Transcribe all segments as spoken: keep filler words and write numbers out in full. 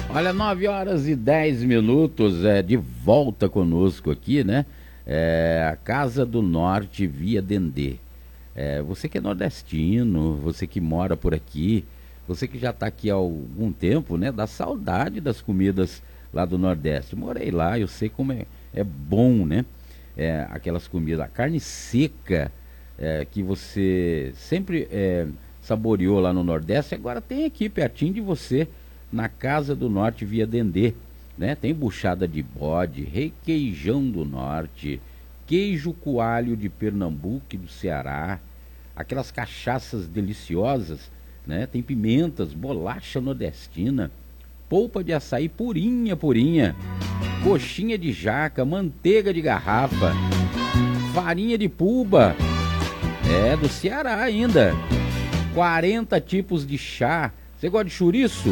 Olha, nove horas e dez minutos, é, de volta conosco aqui, né? É, a Casa do Norte via Dendê. É, você que é nordestino, você que mora por aqui, você que já está aqui há algum tempo, né? Dá saudade das comidas lá do Nordeste. Morei lá, eu sei como é, é bom, né? É, aquelas comidas, a carne seca é, que você sempre é, saboreou lá no Nordeste, agora tem aqui pertinho de você, na Casa do Norte via Dendê, né? Tem buchada de bode, requeijão do Norte, queijo coalho de Pernambuco e do Ceará, aquelas cachaças deliciosas, né? Tem pimentas, bolacha nordestina, polpa de açaí purinha, purinha, coxinha de jaca, manteiga de garrafa, farinha de puba, é do Ceará ainda, quarenta tipos de chá. Você gosta de chouriço?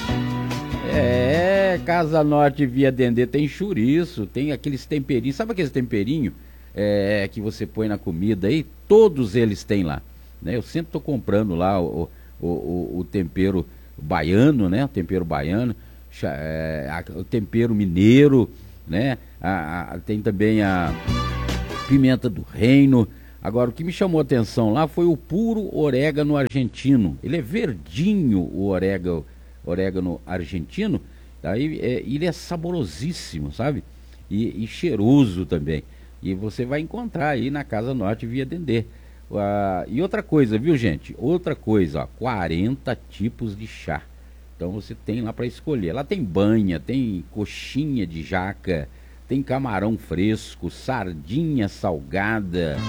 É, Casa Norte via Dendê tem chouriço, tem aqueles temperinhos, sabe aqueles temperinhos é, que você põe na comida aí? Todos eles têm lá, né? Eu sempre tô comprando lá o, o, o, o tempero baiano, né? O tempero baiano, é, o tempero mineiro, né? A, a, tem também a pimenta do reino. Agora, o que me chamou a atenção lá foi o puro orégano argentino. Ele é verdinho, o orégano, orégano argentino. Daí, é, ele é saborosíssimo, sabe? E, e cheiroso também. E você vai encontrar aí na Casa Norte via Dendê. Ah, e outra coisa, viu, gente? Outra coisa, ó, quarenta tipos de chá. Então você tem lá para escolher. Lá tem banha, tem coxinha de jaca, tem camarão fresco, sardinha salgada.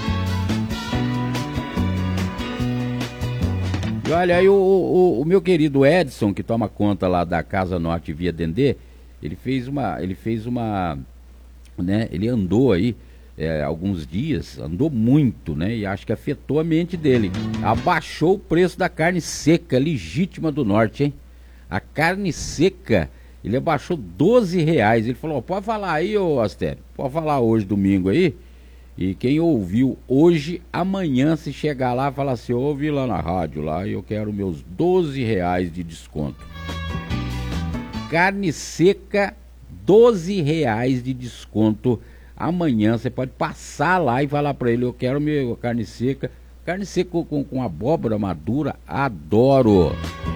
E olha aí o, o, o meu querido Edson, que toma conta lá da Casa Norte via Dendê, ele fez uma, ele fez uma, né, ele andou aí é, alguns dias, andou muito, né, e acho que afetou a mente dele. Abaixou o preço da carne seca, legítima do Norte, hein? A carne seca, ele abaixou doze reais. Ele falou, pode falar aí, ô Astério, pode falar hoje, domingo aí. E quem ouviu hoje, amanhã, se chegar lá, fala assim, eu ouvi lá na rádio lá e eu quero meus doze reais de desconto. Carne seca, doze reais de desconto. Amanhã você pode passar lá e falar para ele, eu quero minha carne seca. Carne seca com, com abóbora madura, adoro.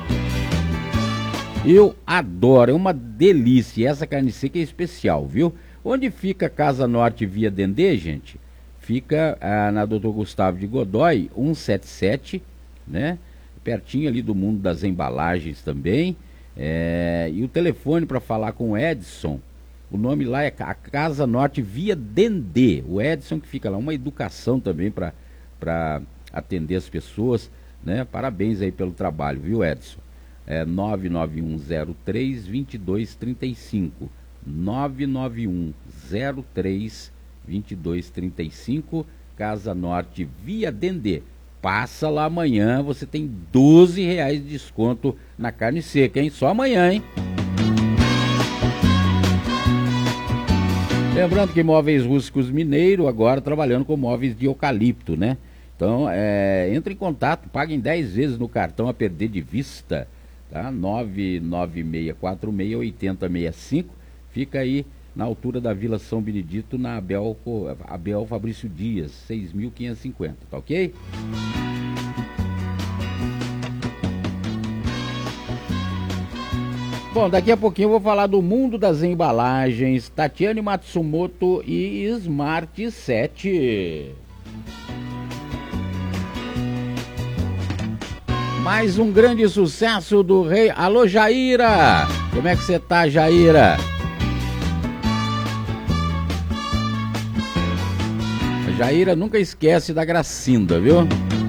Eu adoro, é uma delícia. Essa carne seca é especial, viu? Onde fica a Casa Norte via Dendê, gente? Fica ah, na doutor Gustavo de Godoy, cento e setenta e sete, né? Pertinho ali do Mundo das Embalagens também. É, e o telefone para falar com o Edson, o nome lá é a Casa Norte via Dendê. O Edson que fica lá, uma educação também para para atender as pessoas, né? Parabéns aí pelo trabalho, viu, Edson? É nove nove um zero três, dois dois três cinco. nove nove um zero três, dois dois três cinco, Casa Norte via Dendê. Passa lá amanhã, você tem doze reais de desconto na carne seca, hein? Só amanhã, hein? Lembrando que Móveis Rústicos Mineiro agora trabalhando com móveis de eucalipto, né? Então, é, entre em contato, paguem dez vezes no cartão a perder de vista, tá? nove nove seis quatro seis, oito zero seis cinco. Fica aí na altura da Vila São Benedito, na Abel, Abel Fabrício Dias, seis mil quinhentos e cinquenta, tá ok? Bom, daqui a pouquinho eu vou falar do mundo das embalagens, Tatiane Matsumoto e Smart sete. Mais um grande sucesso do rei. Alô, Jaira! Como é que você tá, Jaira? A Jaira nunca esquece da Gracinda, viu?